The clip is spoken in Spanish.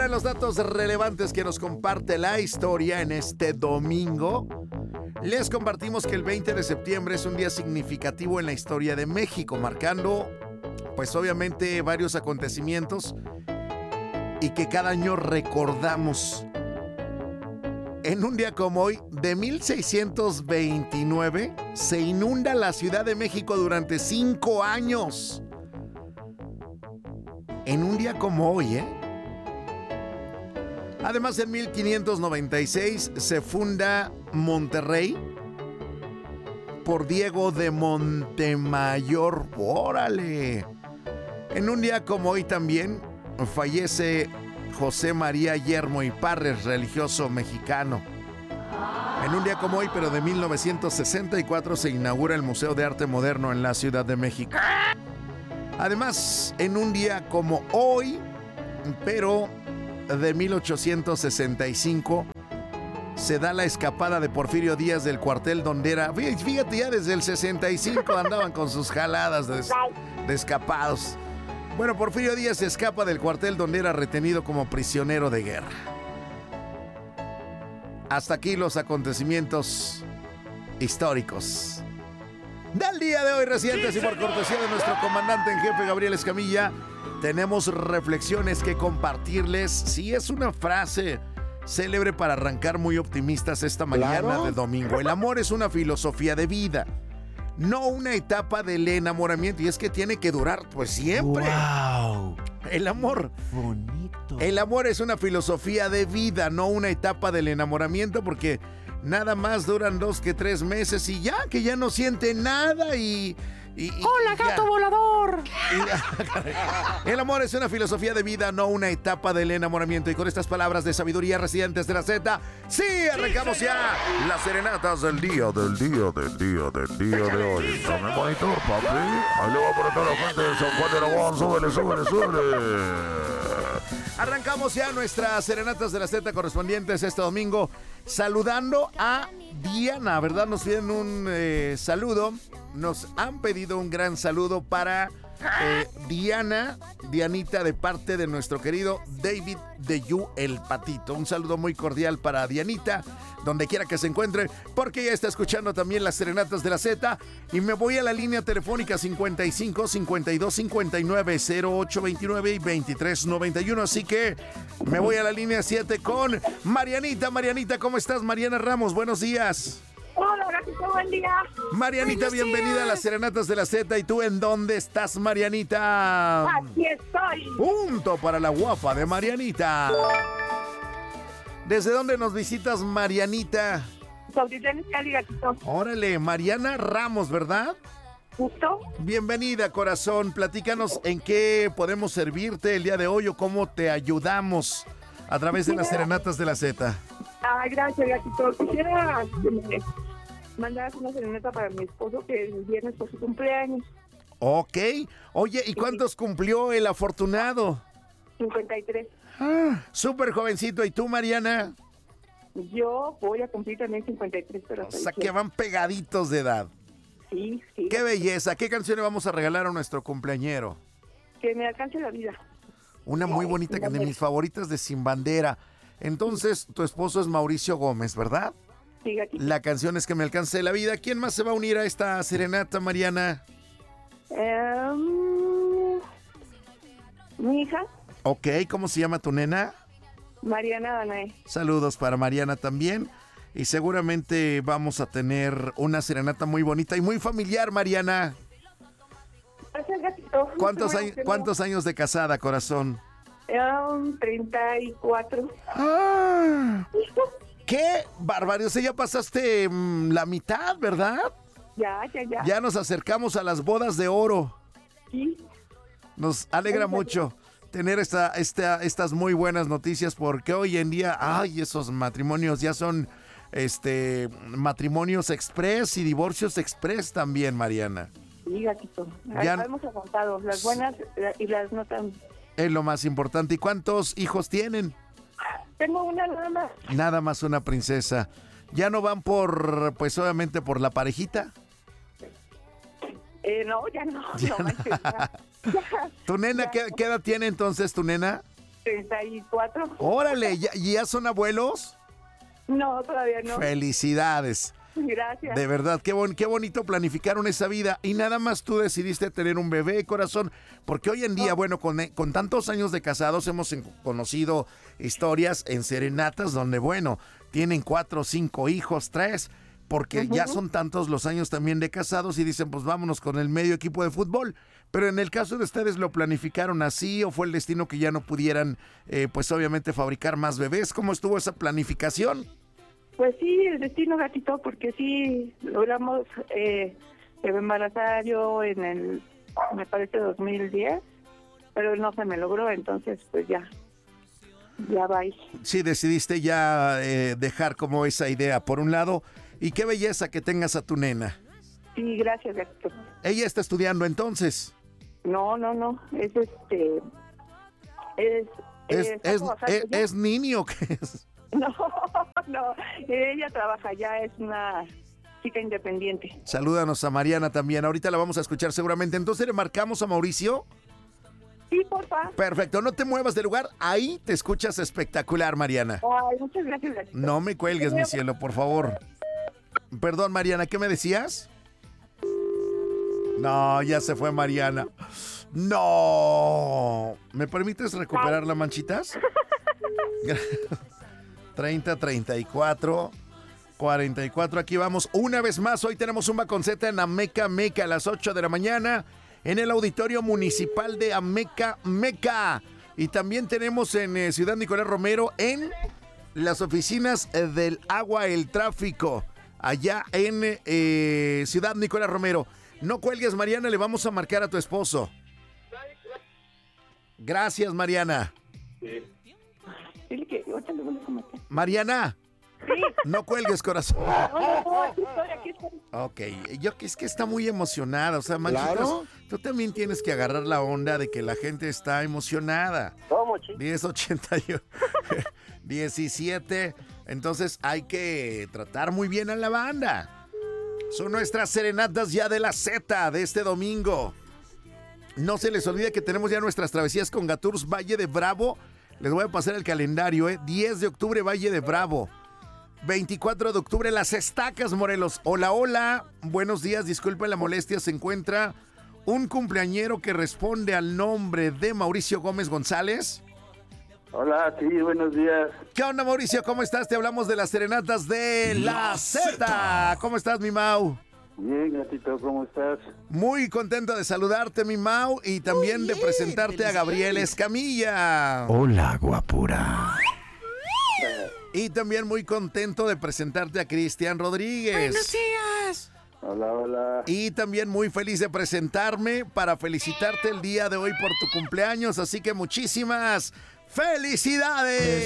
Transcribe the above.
de los datos relevantes que nos comparte la historia en este domingo, les compartimos que el 20 de septiembre es un día significativo en la historia de México, marcando, pues obviamente, varios acontecimientos y que cada año recordamos. En un día como hoy, de 1629, se inunda la Ciudad de México durante 5 años. En un día como hoy, Además, en 1596 se funda Monterrey por Diego de Montemayor. ¡Órale! En un día como hoy también fallece José María Yermo y Parres, religioso mexicano. En un día como hoy, pero de 1964, se inaugura el Museo de Arte Moderno en la Ciudad de México. Además, en un día como hoy, pero de 1865, se da la escapada de Porfirio Díaz del cuartel donde era. Fíjate, ya desde el 65 andaban con sus jaladas de escapados. Bueno, Porfirio Díaz se escapa del cuartel donde era retenido como prisionero de guerra. Hasta aquí los acontecimientos históricos del día de hoy, recientes, y por cortesía de nuestro comandante en jefe Gabriel Escamilla, tenemos reflexiones que compartirles. Sí, es una frase célebre para arrancar muy optimistas esta mañana de domingo. El amor es una filosofía de vida, no una etapa del enamoramiento. Y es que tiene que durar, pues, siempre. ¡Wow! El amor. Bonito. El amor es una filosofía de vida, no una etapa del enamoramiento, porque nada más duran 2 que 3 meses y ya, que ya no siente nada y ¡hola, gato volador! El amor es una filosofía de vida, no una etapa del enamoramiento. Y con estas palabras de sabiduría, residentes de la Z, ¡sí! Arrancamos ya las serenatas del día de hoy. Dame monitor, papi. Ahí le voy a poner toda la gente de San Juan de Aragón. Súbele. Arrancamos ya nuestras serenatas de la Z correspondientes este domingo, saludando a Diana, ¿verdad? Nos piden un saludo. Nos han pedido un gran saludo para Dianita, de parte de nuestro querido David de You, el Patito. Un saludo muy cordial para Dianita, donde quiera que se encuentre, porque ella está escuchando también las serenatas de la Z. Y me voy a la línea telefónica 55 52 59 08 29 y 23 91. Así que me voy a la línea 7 con Marianita. Marianita, ¿cómo estás? Mariana Ramos, buenos días. Hola, gracias, buen día. Marianita, bienvenida a las serenatas de la Z. ¿Y tú en dónde estás, Marianita? Aquí estoy. Punto para la guapa de Marianita. ¿Desde dónde nos visitas, Marianita? Cuautitlán Izcalli, gatito. Órale, Mariana Ramos, ¿verdad? Justo. Bienvenida, corazón. Platícanos en qué podemos servirte el día de hoy o cómo te ayudamos a través de las serenatas de la Z. Ay, gracias, gatito. Quisiera que me mandaras una serenata para mi esposo, que el viernes fue su cumpleaños. Ok. Oye, ¿y cuántos cumplió el afortunado? 53. Súper jovencito. ¿Y tú, Mariana? Yo voy a cumplir también 53, pero... O sea, que van pegaditos de edad. Sí. ¡Qué belleza! ¿Qué canción le vamos a regalar a nuestro cumpleañero? Que me alcance la vida. Una muy bonita, de mis favoritas, de Sin Bandera. Entonces, tu esposo es Mauricio Gómez, ¿verdad? Sí, gatito. La canción es Que me alcance la vida. ¿Quién más se va a unir a esta serenata, Mariana? Mi hija. Ok, ¿cómo se llama tu nena? Mariana Danae. Saludos para Mariana también. Y seguramente vamos a tener una serenata muy bonita y muy familiar, Mariana. Gracias, gatito. ¿Cuántos años de casada, corazón? 34. ¡Qué barbaridad! O sea, ya pasaste la mitad, ¿verdad? Ya. Ya nos acercamos a las bodas de oro. Sí. Nos alegra mucho tener estas muy buenas noticias, porque hoy en día, esos matrimonios ya son matrimonios express y divorcios express también, Mariana. Sí, gatito. Ya hemos aguantado las buenas y las no tan. Es lo más importante. ¿Y cuántos hijos tienen? Tengo una nada más. Nada más una princesa. ¿Ya no van pues obviamente por la parejita? No, ya no. ¿Tu nena qué edad tiene entonces, tu nena? 34. Órale, ¿ya son abuelos? No, todavía no. Felicidades. Gracias. De verdad, qué bonito planificaron esa vida. Y nada más tú decidiste tener un bebé, corazón. Porque hoy en día, bueno, con tantos años de casados hemos conocido historias en serenatas donde, bueno, tienen 4, 5 hijos, 3, porque ya son tantos los años también de casados y dicen, pues vámonos con el medio equipo de fútbol. Pero en el caso de ustedes, ¿lo planificaron así o fue el destino que ya no pudieran, pues obviamente, fabricar más bebés? ¿Cómo estuvo esa planificación? Pues sí, el destino, gatito, porque sí logramos embarazar yo me parece 2010, pero no se me logró, entonces pues ya va ahí. Sí, decidiste ya dejar como esa idea por un lado, y qué belleza que tengas a tu nena. Sí, gracias, gatito. ¿Ella está estudiando entonces? No, ¿Es niño o qué es? No, ella trabaja ya, es una chica independiente. Salúdanos a Mariana también, ahorita la vamos a escuchar seguramente. Entonces le marcamos a Mauricio. Sí, porfa. Perfecto, no te muevas de lugar, ahí te escuchas espectacular, Mariana. Ay, muchas gracias, gatito. No me cuelgues, mi cielo, por favor. Perdón, Mariana, ¿qué me decías? No, ya se fue Mariana. No. ¿Me permites recuperar las manchitas? 30, 34, 44, aquí vamos. Una vez más, hoy tenemos un Baconceta en Ameca Meca a las 8 de la mañana en el Auditorio Municipal de Ameca Meca. Y también tenemos en Ciudad Nicolás Romero en las oficinas del agua, el tráfico, allá en Ciudad Nicolás Romero. No cuelgues, Mariana, le vamos a marcar a tu esposo. Gracias, Mariana. Sí. Dile que ahorita le voy a marcar. Mariana. Sí. No cuelgues, corazón. No, aquí estoy. Ok, es que está muy emocionada, o sea, Manchitas, Claro. Tú también tienes que agarrar la onda de que la gente está emocionada. ¿Cómo, chico? 10:81, 17, entonces hay que tratar muy bien a la banda. Son nuestras serenatas ya de la Z de este domingo. No se les olvide que tenemos ya nuestras travesías con Gatours Valle de Bravo. Les voy a pasar el calendario, 10 de octubre, Valle de Bravo. 24 de octubre, Las Estacas, Morelos. Hola, hola. Buenos días, disculpen la molestia. Se encuentra un cumpleañero que responde al nombre de Mauricio Gómez González. Hola, sí, buenos días. ¿Qué onda, Mauricio? ¿Cómo estás? Te hablamos de las serenatas de la Z. ¿Cómo estás, mi Mau? Bien, gatito, ¿cómo estás? Muy contento de saludarte, mi Mau, y también de presentarte a Gabriel Escamilla. Hola, guapura. Y también muy contento de presentarte a Cristian Rodríguez. Buenos días. Hola, hola. Y también muy feliz de presentarme para felicitarte el día de hoy por tu cumpleaños. Así que muchísimas felicidades.